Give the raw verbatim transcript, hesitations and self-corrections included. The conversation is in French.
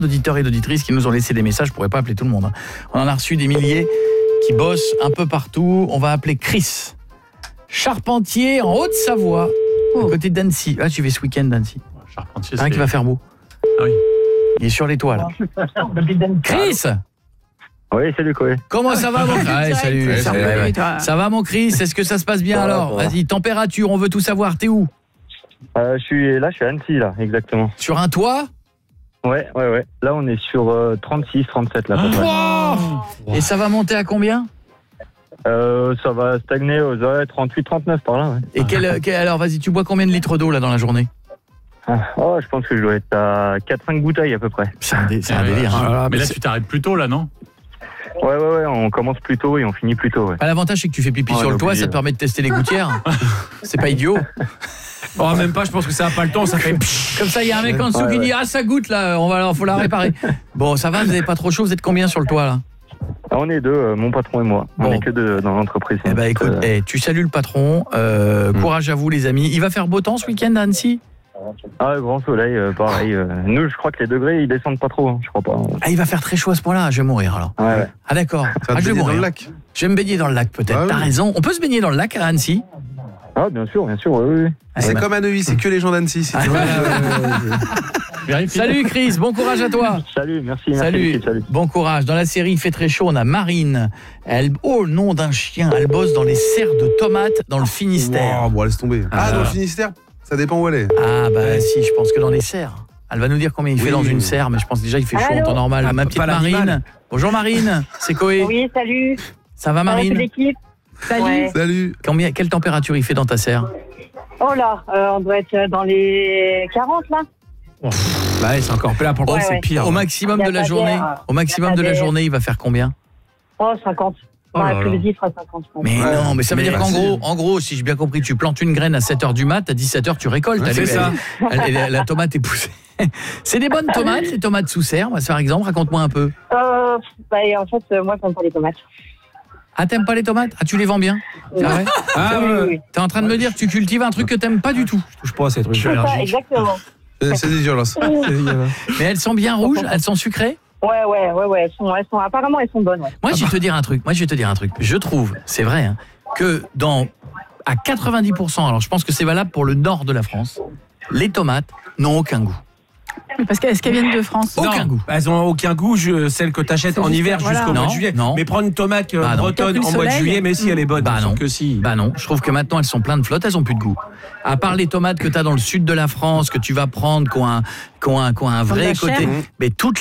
d'auditeurs et d'auditrices qui nous ont laissé des messages, je pourrais pas appeler tout le monde. Hein. On en a reçu des milliers qui bossent un peu partout. On va appeler Chris, charpentier en Haute-Savoie, oh. à côté d'Annecy. Ah, tu vas ce week-end d'Annecy. Charpentier, c'est... qui va faire beau. Ah oui. Il est sur les toits, là. Chris. Oui, salut Koé. Comment ça va, mon Chris? Ouais, salut. Ouais, ça, salut. ouais. ça va, mon Chris? Est-ce que ça se passe bien ça alors? va, Vas-y, température, on veut tout savoir. T'es où? euh, Je suis là, je suis à Annecy, là, exactement. Sur un toit? Ouais, ouais, ouais. Là, on est sur euh, trente-six, trente-sept, là. Ah, wow. Et ça va monter à combien? euh, Ça va stagner aux ouais, trente-huit, trente-neuf par là. Ouais. Et quel, quel, alors, vas-y, tu bois combien de litres d'eau là dans la journée? Oh, je pense que je dois être à quatre cinq bouteilles à peu près. C'est un, dé, c'est un ouais, délire. Ouais, hein. mais, mais là, tu t'arrêtes plus tôt, là, non? Ouais, ouais, ouais, on commence plus tôt et on finit plus tôt. Ouais. Bah, l'avantage, c'est que tu fais pipi oh, sur le toit, ça te permet de tester les gouttières. C'est pas idiot. Oh, même pas, je pense que ça n'a pas le temps, ça fait... Comme ça, il y a un mec en dessous ouais, qui ouais. dit « Ah, ça goûte, là, on va, faut la réparer. » Bon, ça va, vous n'avez pas trop chaud, vous êtes combien sur le toit, là? On est deux, euh, mon patron et moi. Bon. On est que deux dans l'entreprise. Eh bah, écoute, euh... eh, tu salues le patron, euh, mmh. courage à vous, les amis. Il va faire beau temps ce week-end à Annecy? Ah, grand soleil, euh, pareil. Euh, nous, je crois que les degrés, ils descendent pas trop, hein, je crois pas. Ah, il va faire très chaud à ce point-là, je vais mourir alors. Ouais, ouais. Ah, d'accord. Ah, je vais mourir. Dans le lac. Je vais me baigner dans le lac, peut-être. Ah, T'as oui. raison. On peut se baigner dans le lac à Annecy? Ah, bien sûr, bien sûr, oui, oui. Ah, c'est bah. comme à Neuilly, c'est que les gens d'Annecy. Si ah, ouais, salut Chris, bon courage à toi. Salut, merci. merci salut. salut, bon courage. Dans la série Il fait très chaud, on a Marine. Elle, oh, le nom d'un chien, elle bosse dans les serres de tomates dans le Finistère. Oh, bon, laisse tomber. Ah, ah, dans le Finistère, ça dépend où elle est. Ah, bah ouais. si, je pense que dans les serres. Elle va nous dire combien il oui, fait dans oui. une serre, mais je pense déjà il fait chaud en temps normal. Ah, Ma petite Marine. L'animal. Bonjour Marine, c'est Koé. Oui, salut. Ça va Marine? L'équipe. Salut. Ouais. Salut. Combien, quelle température il fait dans ta serre? Oh là, euh, on doit être dans les quarante là. Oh. Bah, c'est encore là pour le ouais, c'est ouais. pire. Au maximum de la journée, au maximum de la journée, il va faire combien? Oh, cinquante. Dans l'après-midi, il fera cinquante. Mais ouais. non, mais ça veut mais dire qu'en gros, en gros, si j'ai bien compris, tu plantes une graine à sept heures du mat, à dix-sept heures tu récoltes. Ouais, c'est ça. Elle, elle, elle, la tomate est poussée. C'est des bonnes tomates, les tomates sous serre, par exemple, raconte-moi un peu. Euh, bah, en fait, euh, moi, j'aime pas les tomates. Ah, t'aimes pas les tomates? Ah, tu les vends bien? C'est vrai? Ah, oui, oui, oui. T'es en train de me dire que tu cultives un truc que t'aimes pas du tout. Je touche pas à ces trucs. C'est ça, exactement. C'est dégueulasse. Mais elles sont bien rouges, elles sont sucrées? Ouais, ouais, ouais, ouais. Elles sont, elles sont, apparemment, elles sont bonnes. Ouais. Moi, je vais te dire un truc. Moi, je vais te dire un truc. Je trouve, c'est vrai, hein, que dans à quatre-vingt-dix pour cent, alors je pense que c'est valable pour le nord de la France, les tomates n'ont aucun goût. Parce qu'elles viennent de France. Aucun non, goût. Elles ont aucun goût, je, celles que t'achètes en hiver voilà. jusqu'au non, mois de juillet. Non. Mais prendre une tomate bah bretonne en mois de juillet, mais si elle est bonne, bah non. que si. Bah non, je trouve que maintenant elles sont pleines de flotte, elles ont plus de goût. À part les tomates que t'as dans le sud de la France, que tu vas prendre, qui ont un, qui ont un, qui ont un vrai côté, mais toutes